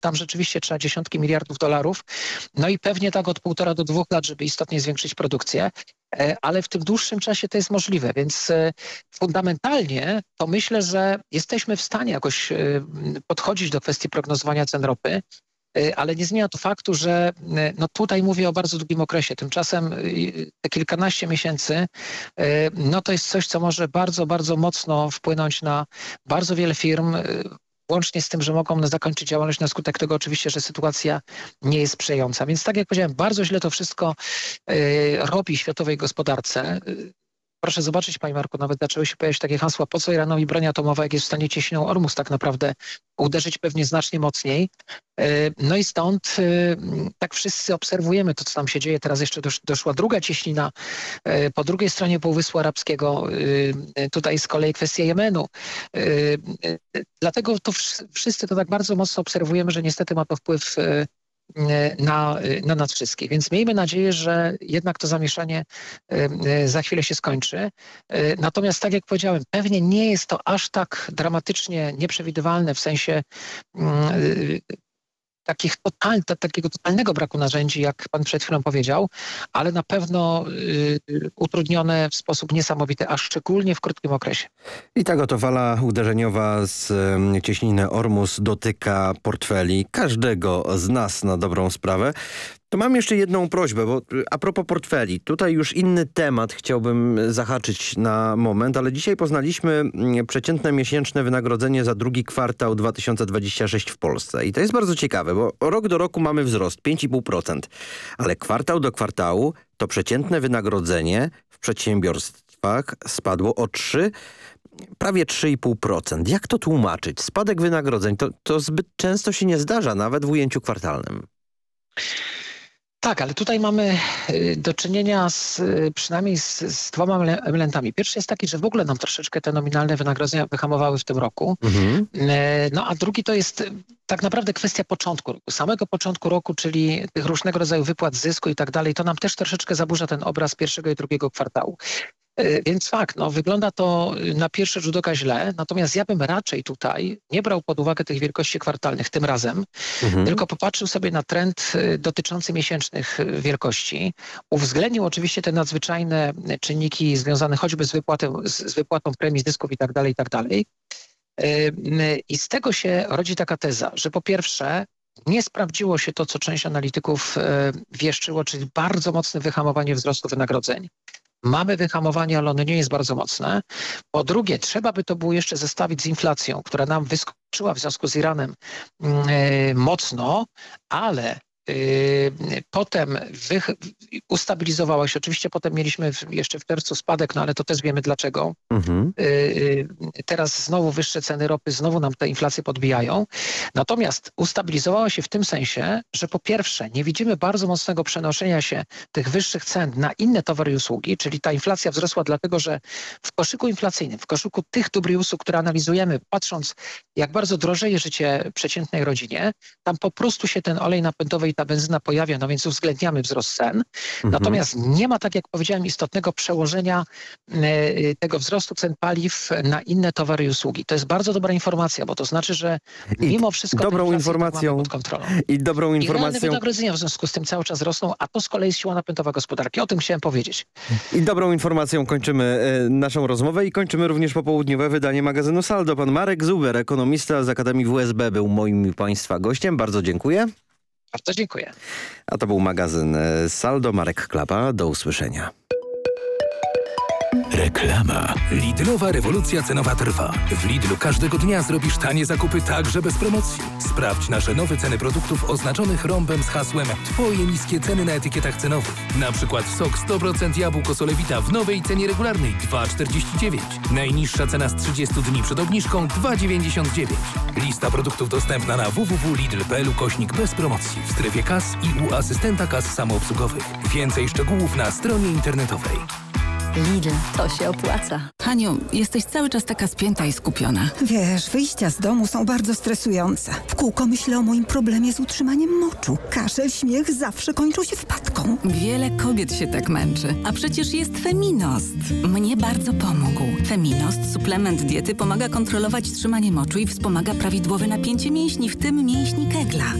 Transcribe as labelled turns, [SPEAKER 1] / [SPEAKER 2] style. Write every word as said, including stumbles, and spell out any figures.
[SPEAKER 1] tam rzeczywiście trzeba dziesiątki miliardów dolarów. No i pewnie tak od półtora do dwóch lat, żeby istotnie zwiększyć produkcję. Ale w tym dłuższym czasie to jest możliwe, więc fundamentalnie to myślę, że jesteśmy w stanie jakoś podchodzić do kwestii prognozowania cen ropy, ale nie zmienia to faktu, że no tutaj mówię o bardzo długim okresie. Tymczasem te kilkanaście miesięcy, no to jest coś, co może bardzo, bardzo mocno wpłynąć na bardzo wiele firm, łącznie z tym, że mogą zakończyć działalność na skutek tego oczywiście, że sytuacja nie jest sprzyjająca. Więc tak jak powiedziałem, bardzo źle to wszystko y, robi światowej gospodarce. Y, proszę zobaczyć, panie Marku, nawet zaczęły się pojawiać takie hasła, po co Iranowi broń atomowa, jak jest w stanie cieśniną Ormus tak naprawdę uderzyć pewnie znacznie mocniej. Y, no i stąd y, tak wszyscy obserwujemy to, co tam się dzieje. Teraz jeszcze dosz, doszła druga cieśnina y, po drugiej stronie Półwyspu Arabskiego. Y, tutaj z kolei kwestia Jemenu. Y, y, dlatego to wszyscy to tak bardzo mocno obserwujemy, że niestety ma to wpływ y, Na, na nas wszystkich. Więc miejmy nadzieję, że jednak to zamieszanie za chwilę się skończy. Natomiast tak jak powiedziałem, pewnie nie jest to aż tak dramatycznie nieprzewidywalne w sensie takich total, takiego totalnego braku narzędzi, jak pan przed chwilą powiedział, ale na pewno y, utrudnione w sposób niesamowity, a szczególnie w krótkim okresie.
[SPEAKER 2] I tak oto fala uderzeniowa z y, cieśniny Ormus dotyka portfeli każdego z nas na dobrą sprawę. To mam jeszcze jedną prośbę, bo a propos portfeli, tutaj już inny temat chciałbym zahaczyć na moment, ale dzisiaj poznaliśmy przeciętne miesięczne wynagrodzenie za drugi kwartał dwa tysiące dwudziesty trzeci w Polsce. I to jest bardzo ciekawe, bo rok do roku mamy wzrost pięć i pół procent, ale kwartał do kwartału to przeciętne wynagrodzenie w przedsiębiorstwach spadło o trzy, prawie trzy i pół procent. Jak to tłumaczyć? Spadek wynagrodzeń to, to zbyt często się nie zdarza, nawet w ujęciu kwartalnym.
[SPEAKER 1] Tak, ale tutaj mamy do czynienia z, przynajmniej z, z dwoma elementami. Pierwszy jest taki, że w ogóle nam troszeczkę te nominalne wynagrodzenia wyhamowały w tym roku. Mhm. No a drugi to jest tak naprawdę kwestia początku roku, samego początku roku, czyli tych różnego rodzaju wypłat zysku i tak dalej. To nam też troszeczkę zaburza ten obraz pierwszego i drugiego kwartału. Więc fakt, no, wygląda to na pierwszy rzut oka źle, natomiast ja bym raczej tutaj nie brał pod uwagę tych wielkości kwartalnych tym razem, mhm. tylko popatrzył sobie na trend dotyczący miesięcznych wielkości. Uwzględnił oczywiście te nadzwyczajne czynniki związane choćby z wypłatą, z wypłatą premii, zysków i tak dalej, i tak dalej. I z tego się rodzi taka teza, że po pierwsze nie sprawdziło się to, co część analityków wieszczyło, czyli bardzo mocne wyhamowanie wzrostu wynagrodzeń. Mamy wyhamowanie, ale ono nie jest bardzo mocne. Po drugie, trzeba by to było jeszcze zestawić z inflacją, która nam wyskoczyła w związku z Iranem yy, mocno, ale Yy, potem wych, ustabilizowała się. Oczywiście potem mieliśmy w, jeszcze w czerwcu spadek, no ale to też wiemy dlaczego. Mhm. Yy, teraz znowu wyższe ceny ropy, znowu nam te inflacje podbijają. Natomiast ustabilizowała się w tym sensie, że po pierwsze nie widzimy bardzo mocnego przenoszenia się tych wyższych cen na inne towary i usługi, czyli ta inflacja wzrosła dlatego, że w koszyku inflacyjnym, w koszyku tych dóbr i usług, które analizujemy, patrząc jak bardzo drożeje życie przeciętnej rodzinie, tam po prostu się ten olej napędowy i ta benzyna pojawia, no więc uwzględniamy wzrost cen. Mhm. Natomiast nie ma, tak jak powiedziałem, istotnego przełożenia y, tego wzrostu cen paliw na inne towary i usługi. To jest bardzo dobra informacja, bo to znaczy, że mimo I wszystko
[SPEAKER 2] dobrą informacją
[SPEAKER 1] pod kontrolą.
[SPEAKER 2] I dobrą informacją.
[SPEAKER 1] I wynagrodzenia w związku z tym cały czas rosną, a to z kolei jest siła napędowa gospodarki. O tym chciałem powiedzieć.
[SPEAKER 2] I dobrą informacją kończymy y, naszą rozmowę i kończymy również popołudniowe wydanie magazynu Saldo. Pan Marek Zuber, ekonomista z Akademii W S B, był moim i państwa gościem. Bardzo dziękuję.
[SPEAKER 1] Bardzo dziękuję.
[SPEAKER 2] A to był magazyn Saldo. Marek Klapa. Do usłyszenia.
[SPEAKER 3] Reklama. Lidlowa rewolucja cenowa trwa. W Lidlu każdego dnia zrobisz tanie zakupy także bez promocji. Sprawdź nasze nowe ceny produktów oznaczonych rąbem z hasłem Twoje niskie ceny na etykietach cenowych. Na przykład sok sto procent jabłko Solewita w nowej cenie regularnej dwa czterdzieści dziewięć. Najniższa cena z trzydziestu dni przed obniżką dwa dziewięćdziesiąt dziewięć. Lista produktów dostępna na w w w kropka lidl kropka p l ukośnik bez promocji w strefie kas i u asystenta kas samoobsługowych. Więcej szczegółów na stronie internetowej.
[SPEAKER 4] Lidl, to się opłaca.
[SPEAKER 5] Haniu, jesteś cały czas taka spięta i skupiona.
[SPEAKER 6] Wiesz, wyjścia z domu są bardzo stresujące. W kółko myślę o moim problemie z utrzymaniem moczu. Kaszel, śmiech zawsze kończą się wpadką.
[SPEAKER 5] Wiele kobiet się tak męczy. A przecież jest Feminost. Mnie bardzo pomógł. Feminost, suplement diety, pomaga kontrolować trzymanie moczu i wspomaga prawidłowe napięcie mięśni, w tym mięśni Kegla.